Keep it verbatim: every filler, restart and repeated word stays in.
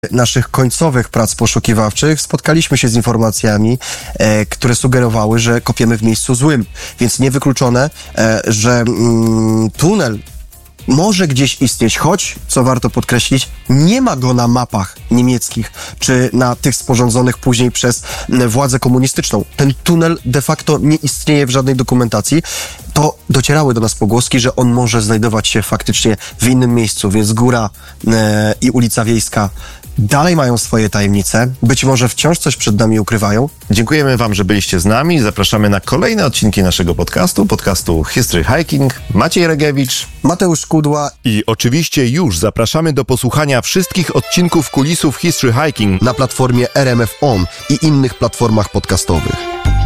naszych końcowych prac poszukiwawczych spotkaliśmy się z informacjami, e, które sugerowały, że kopiemy w miejscu złym. Więc niewykluczone, e, że mm, tunel może gdzieś istnieć, choć, co warto podkreślić, nie ma go na mapach niemieckich, czy na tych sporządzonych później przez władzę komunistyczną. Ten tunel de facto nie istnieje w żadnej dokumentacji. To docierały do nas pogłoski, że on może znajdować się faktycznie w innym miejscu, więc góra e, i ulica Wiejska dalej mają swoje tajemnice. Być może wciąż coś przed nami ukrywają. Dziękujemy wam, że byliście z nami. Zapraszamy na kolejne odcinki naszego podcastu, podcastu History Hiking. Maciej Regiewicz, Mateusz Kudła i oczywiście już zapraszamy do posłuchania wszystkich odcinków kulisów History Hiking na platformie R M F O M i innych platformach podcastowych.